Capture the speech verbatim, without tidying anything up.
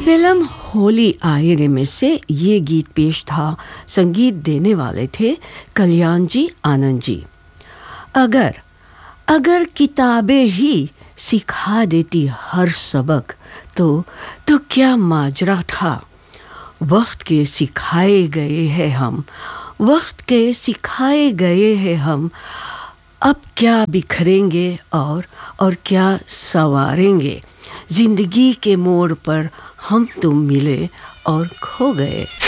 Film Holi आएरे में से ये गीत पेश था। संगीत देने वाले थे कल्याण जी आनंद जी। अगर अगर किताबें ही सिखा देती हर सबक तो तो क्या माजरा था। वक्त के सिखाए गए हैं हम, वक्त के सिखाए गए हैं हम। अब क्या बिखरेंगे और और क्या संवारेंगे। जिंदगी के मोड़ पर हम तुम मिले और खो गए।